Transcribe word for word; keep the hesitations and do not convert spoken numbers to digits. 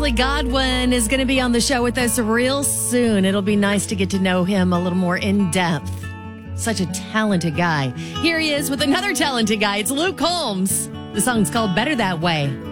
Billy Godwin is going to be on the show with us real soon. It'll be nice to get to know him a little more in depth. Such a talented guy. Here he is with another talented guy. It's Luke Combs. The song's called Better That Way.